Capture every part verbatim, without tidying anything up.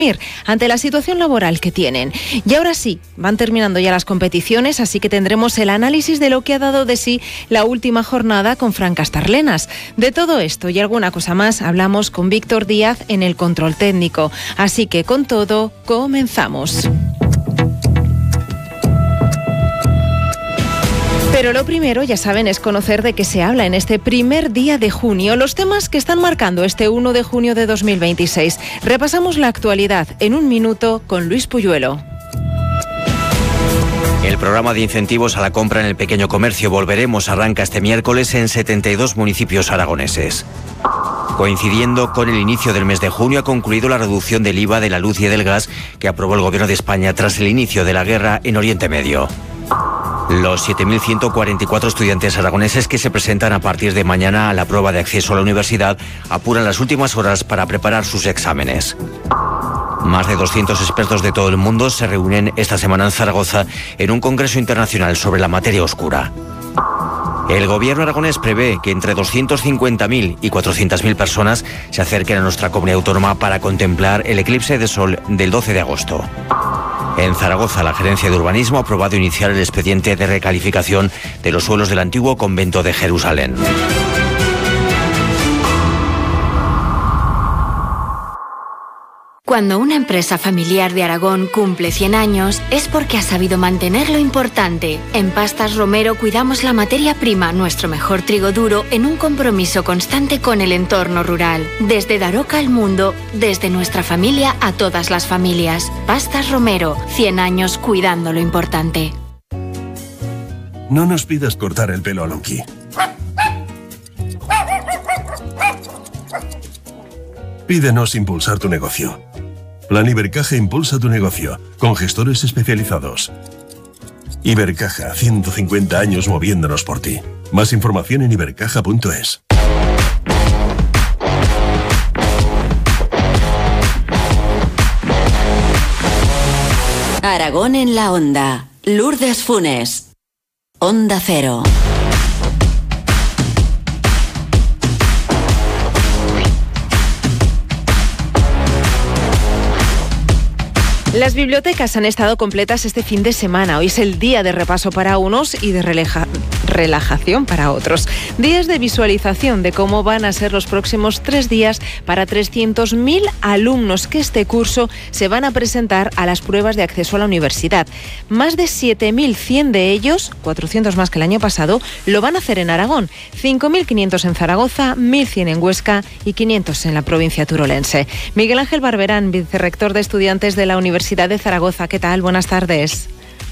ante la situación laboral que tienen. Y ahora sí, van terminando ya las competiciones, así que tendremos el análisis de lo que ha dado de sí la última jornada con Fran Castarlenas. De todo esto y alguna cosa más hablamos con Víctor Díaz en el control técnico. Así que con todo, comenzamos. Pero lo primero, ya saben, es conocer de qué se habla en este primer día de junio, los temas que están marcando este primero de junio de dos mil veintiséis. Repasamos la actualidad en un minuto con Luis Puyuelo. El programa de incentivos a la compra en el pequeño comercio Volveremos arranca este miércoles en setenta y dos municipios aragoneses. Coincidiendo con el inicio del mes de junio, ha concluido la reducción del I V A de la luz y del gas que aprobó el Gobierno de España tras el inicio de la guerra en Oriente Medio. Los siete mil ciento cuarenta y cuatro estudiantes aragoneses que se presentan a partir de mañana a la prueba de acceso a la universidad apuran las últimas horas para preparar sus exámenes. Más de doscientos expertos de todo el mundo se reúnen esta semana en Zaragoza en un congreso internacional sobre la materia oscura. El gobierno aragonés prevé que entre doscientos cincuenta mil y cuatrocientas mil personas se acerquen a nuestra comunidad autónoma para contemplar el eclipse de sol del doce de agosto. En Zaragoza, la Gerencia de Urbanismo ha aprobado iniciar el expediente de recalificación de los suelos del antiguo convento de Jerusalén. Cuando una empresa familiar de Aragón cumple cien años, es porque ha sabido mantener lo importante. En Pastas Romero cuidamos la materia prima, nuestro mejor trigo duro, en un compromiso constante con el entorno rural. Desde Daroca al mundo, desde nuestra familia a todas las familias. Pastas Romero, cien años cuidando lo importante. No nos pidas cortar el pelo a Lonky. Pídenos impulsar tu negocio. Plan Ibercaja impulsa tu negocio, con gestores especializados. Ibercaja, ciento cincuenta años moviéndonos por ti. Más información en ibercaja punto es. Aragón en la Onda. Lourdes Funes. Onda Cero. Las bibliotecas han estado completas este fin de semana. Hoy es el día de repaso para unos y de relaja- relajación para otros. Días de visualización de cómo van a ser los próximos tres días para trescientos mil alumnos que este curso se van a presentar a las pruebas de acceso a la universidad. Más de siete mil cien de ellos, cuatrocientos más que el año pasado, lo van a hacer en Aragón. cinco mil quinientos en Zaragoza, mil cien en Huesca y quinientos en la provincia turolense. Miguel Ángel Barberán, vicerrector de estudiantes de la Universidad de Zaragoza. ¿Qué tal? Buenas tardes.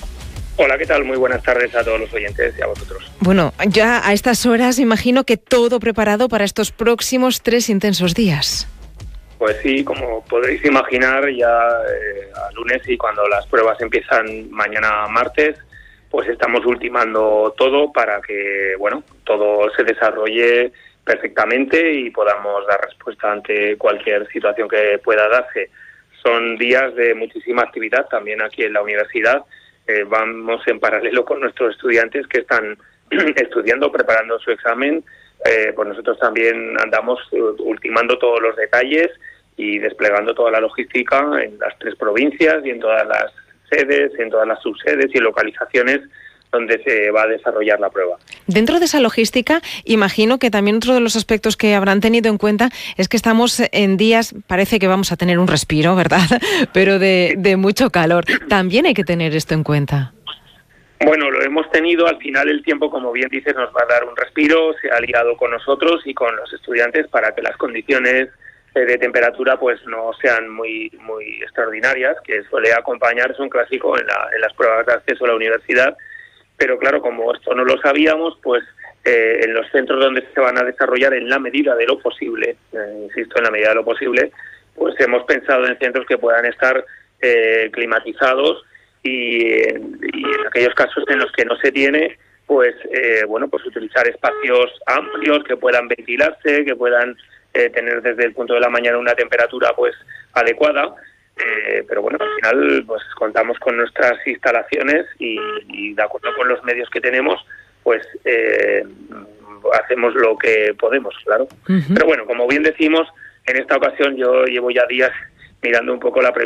Hola, ¿qué tal? Muy buenas tardes a todos los oyentes y a vosotros. Bueno, ya a estas horas imagino que todo preparado para estos próximos tres intensos días. Pues sí, como podréis imaginar, ya eh, a lunes y cuando las pruebas empiezan mañana martes, pues estamos ultimando todo para que, bueno, todo se desarrolle perfectamente y podamos dar respuesta ante cualquier situación que pueda darse. Son días de muchísima actividad también aquí en la universidad. Eh, vamos en paralelo con nuestros estudiantes que están estudiando, preparando su examen. Eh, pues nosotros también andamos ultimando todos los detalles y desplegando toda la logística en las tres provincias y en todas las sedes, en todas las subsedes y localizaciones donde se va a desarrollar la prueba. Dentro de esa logística, imagino que también otro de los aspectos que habrán tenido en cuenta es que estamos en días, parece que vamos a tener un respiro, ¿verdad? Pero de, de mucho calor. También hay que tener esto en cuenta. Bueno, lo hemos tenido. Al final el tiempo, como bien dices, nos va a dar un respiro. Se ha liado con nosotros y con los estudiantes para que las condiciones de temperatura pues no sean muy muy extraordinarias, que suele acompañar, es un clásico en, la, en las pruebas de acceso a la universidad. Pero claro, como esto no lo sabíamos, pues eh, en los centros donde se van a desarrollar en la medida de lo posible, eh, insisto, en la medida de lo posible, pues hemos pensado en centros que puedan estar eh, climatizados y, y en aquellos casos en los que no se tiene, pues eh, bueno, pues utilizar espacios amplios que puedan ventilarse, que puedan eh, tener desde el punto de la mañana una temperatura pues adecuada. Eh, pero bueno, al final pues contamos con nuestras instalaciones y, y de acuerdo con los medios que tenemos, pues eh, hacemos lo que podemos, claro. Uh-huh. Pero bueno, como bien decimos, en esta ocasión yo llevo ya días mirando un poco la previsión